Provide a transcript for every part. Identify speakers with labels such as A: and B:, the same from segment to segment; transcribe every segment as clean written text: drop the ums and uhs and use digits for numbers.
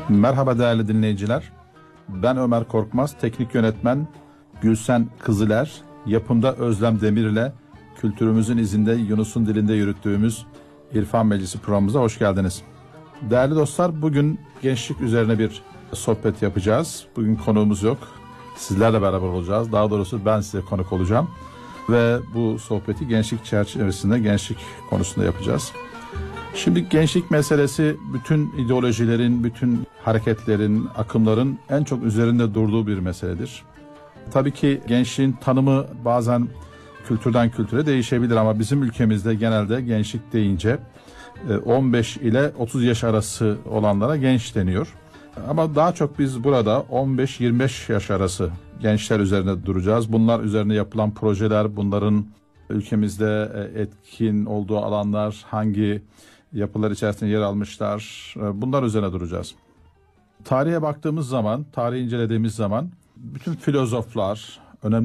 A: Merhaba değerli dinleyiciler. Ben Ömer Korkmaz, teknik yönetmen Gülsen Kızıler, yapımda Özlem Demir ile kültürümüzün izinde Yunus'un dilinde yürüttüğümüz İrfan Meclisi programımıza hoş geldiniz. Değerli dostlar, bugün gençlik üzerine bir sohbet yapacağız. Bugün konuğumuz yok. Sizlerle beraber olacağız. Daha doğrusu ben size konuk olacağım. Ve bu sohbeti gençlik çerçevesinde, gençlik konusunda yapacağız. Şimdi gençlik meselesi bütün ideolojilerin, bütün hareketlerin, akımların en çok üzerinde durduğu bir meseledir. Tabii ki gençliğin tanımı bazen kültürden kültüre değişebilir ama bizim ülkemizde genelde gençlik deyince 15 ile 30 yaş arası olanlara genç deniyor. Ama daha çok biz burada 15-25 yaş arası gençler üzerine duracağız. Bunlar üzerine yapılan projeler, bunların ülkemizde etkin olduğu alanlar, hangi yapılar içerisinde yer almışlar, bunlar üzerine duracağız. Tarihe baktığımız zaman, tarihi incelediğimiz zaman bütün filozoflar,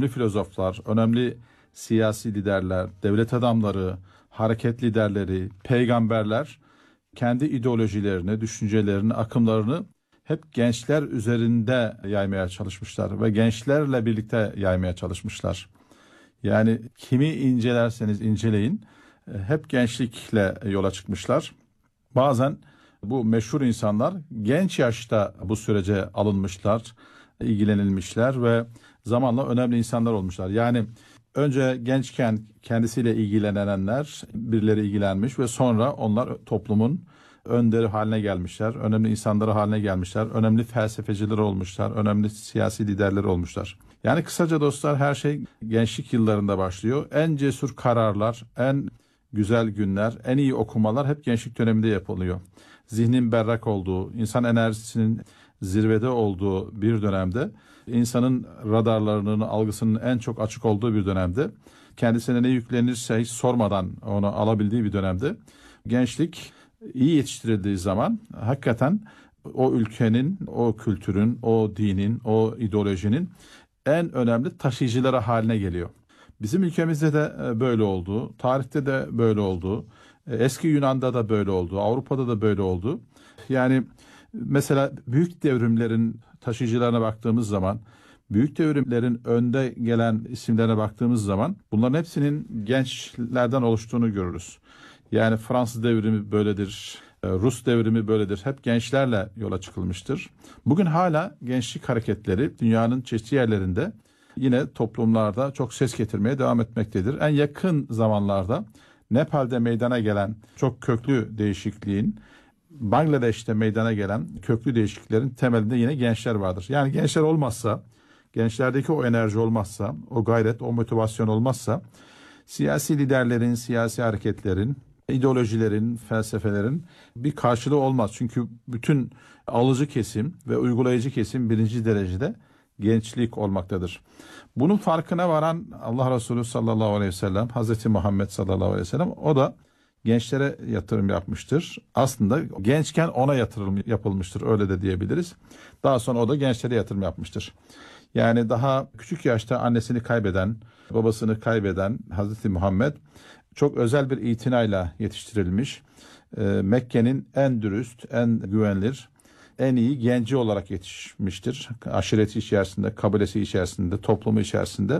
A: önemli siyasi liderler, devlet adamları, hareket liderleri, peygamberler kendi ideolojilerini, düşüncelerini, akımlarını hep gençler üzerinde yaymaya çalışmışlar ve gençlerle birlikte yaymaya çalışmışlar. Yani kimi incelerseniz inceleyin, hep gençlikle yola çıkmışlar. Bazen bu meşhur insanlar genç yaşta bu sürece alınmışlar, ilgilenilmişler ve zamanla önemli insanlar olmuşlar. Yani önce gençken kendisiyle ilgilenenler, birileri ilgilenmiş ve sonra onlar toplumun önderi haline gelmişler, önemli insanları haline gelmişler, önemli felsefeciler olmuşlar, önemli siyasi liderler olmuşlar. Yani kısaca dostlar, her şey gençlik yıllarında başlıyor. En cesur kararlar, en güzel günler, en iyi okumalar hep gençlik döneminde yapılıyor. Zihnin berrak olduğu, insan enerjisinin zirvede olduğu bir dönemde, insanın radarlarının, algısının en çok açık olduğu bir dönemde, kendisine ne yüklenirse hiç sormadan onu alabildiği bir dönemde, gençlik iyi yetiştirildiği zaman hakikaten o ülkenin, o kültürün, o dinin, o ideolojinin en önemli taşıyıcıları haline geliyor. Bizim ülkemizde de böyle oldu, tarihte de böyle oldu, eski Yunan'da da böyle oldu, Avrupa'da da böyle oldu. Yani mesela büyük devrimlerin taşıyıcılarına baktığımız zaman, büyük devrimlerin önde gelen isimlerine baktığımız zaman bunların hepsinin gençlerden oluştuğunu görürüz. Yani Fransız devrimi böyledir, Rus devrimi böyledir. Hep gençlerle yola çıkılmıştır. Bugün hala gençlik hareketleri dünyanın çeşitli yerlerinde yine toplumlarda çok ses getirmeye devam etmektedir. En yakın zamanlarda Nepal'de meydana gelen çok köklü değişikliğin, Bangladeş'te meydana gelen köklü değişikliklerin temelinde yine gençler vardır. Yani gençler olmazsa, gençlerdeki o enerji olmazsa, o gayret, o motivasyon olmazsa siyasi liderlerin, siyasi hareketlerin, ideolojilerin, felsefelerin bir karşılığı olmaz. Çünkü bütün alıcı kesim ve uygulayıcı kesim birinci derecede gençlik olmaktadır. Bunun farkına varan Allah Resulü sallallahu aleyhi ve sellem, Hazreti Muhammed sallallahu aleyhi ve sellem, o da gençlere yatırım yapmıştır. Aslında gençken ona yatırım yapılmıştır, öyle de diyebiliriz. Daha sonra o da gençlere yatırım yapmıştır. Yani daha küçük yaşta annesini kaybeden, babasını kaybeden Hazreti Muhammed çok özel bir itinayla yetiştirilmiş. Mekke'nin en dürüst, en güvenilir, en iyi genci olarak yetişmiştir. Aşireti içerisinde, kabilesi içerisinde, toplumu içerisinde.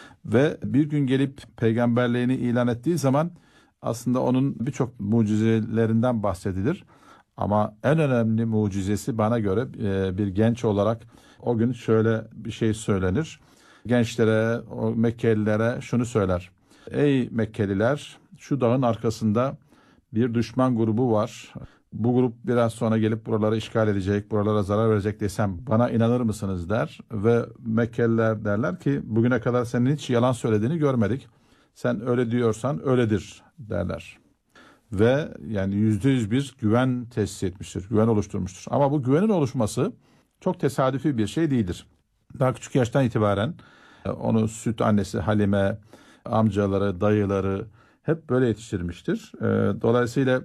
A: Ve bir gün gelip peygamberliğini ilan ettiği zaman aslında onun birçok mucizelerinden bahsedilir. Ama en önemli mucizesi bana göre bir genç olarak o gün şöyle bir şey söylenir. Gençlere, o Mekkelilere şunu söyler. Ey Mekkeliler, şu dağın arkasında bir düşman grubu var. Bu grup biraz sonra gelip buraları işgal edecek, buralara zarar verecek desem bana inanır mısınız der. Ve Mekkeliler derler ki bugüne kadar senin hiç yalan söylediğini görmedik. Sen öyle diyorsan öyledir derler. Ve yani %100 bir güven tesis etmiştir, güven oluşturmuştur. Ama bu güvenin oluşması çok tesadüfi bir şey değildir. Daha küçük yaştan itibaren onu süt annesi Halime, amcaları, dayıları hep böyle yetiştirmiştir. Dolayısıyla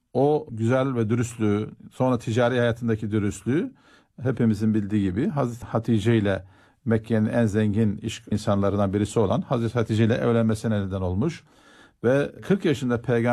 A: o güzel ve dürüstlüğü, sonra ticari hayatındaki dürüstlüğü hepimizin bildiği gibi Hazreti Hatice ile Mekke'nin en zengin iş insanlarından birisi olan Hazreti Hatice ile evlenmesine neden olmuş ve 40 yaşında peygamber